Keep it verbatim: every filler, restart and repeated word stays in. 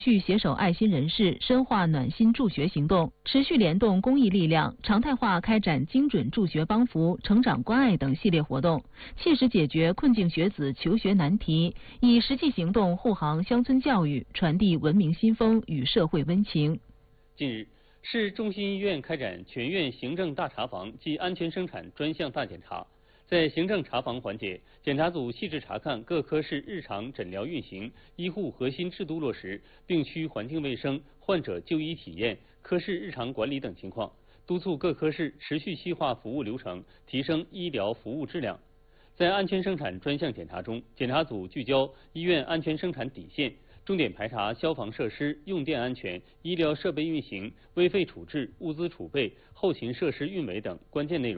续携手爱心人士，深化暖心助学行动，持续联动公益力量，常态化开展精准助学帮扶、成长关爱等系列活动，切实解决困境学子求学难题，以实际行动护航乡村教育，传递文明新风与社会温情。 近日，市中心医院开展全院行政大查房及安全生产专项大检查。在行政查房环节，检查组细致查看各科室日常诊疗运行、医护核心制度落实、病区环境卫生、患者就医体验、科室日常管理等情况，督促各科室持续细化服务流程，提升医疗服务质量。在安全生产专项检查中，检查组聚焦医院安全生产底线，重点排查消防设施、用电安全、医疗设备运行、危废处置、物资储备、后勤设施运维等关键内容。